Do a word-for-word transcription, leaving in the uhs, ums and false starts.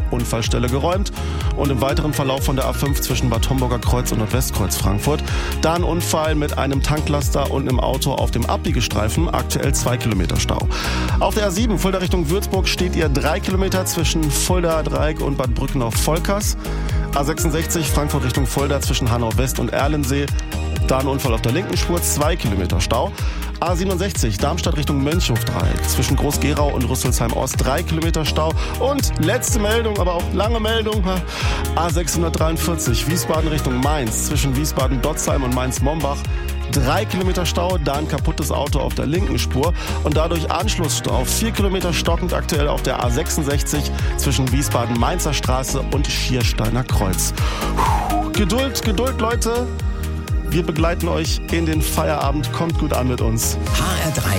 Unfallstelle geräumt. Und im weiteren Verlauf von der A fünf zwischen Bad Homburger Kreuz und Nordwestkreuz Frankfurt. Da ein Unfall mit einem Tanklaster und einem Auto auf dem Abbiegestreifen, aktuell zwei Kilometer Stau. Auf der A sieben Fulda Richtung Würzburg steht ihr drei Kilometer zwischen Fulda Dreieck und Bad Brückenau-Volkers. A sechsundsechzig Frankfurt Richtung Fulda zwischen Hanau West und Erlensee. Da ein Unfall auf der linken Spur, zwei Kilometer Stau. A siebenundsechzig Darmstadt Richtung Mönchhof-Dreieck zwischen Groß-Gerau und Rüsselsheim-Ost, drei Kilometer Stau. Und letzte Meldung, aber auch lange Meldung, A sechshundertdreiundvierzig Wiesbaden Richtung Mainz zwischen Wiesbaden-Dotzheim und Mainz-Mombach. Drei Kilometer Stau, da ein kaputtes Auto auf der linken Spur und dadurch Anschlussstau. Vier Kilometer stockend aktuell auf der A sechsundsechzig zwischen Wiesbaden-Mainzer Straße und Schiersteiner Kreuz. Puh, Geduld, Geduld, Leute. Wir begleiten euch in den Feierabend. Kommt gut an mit uns. H R drei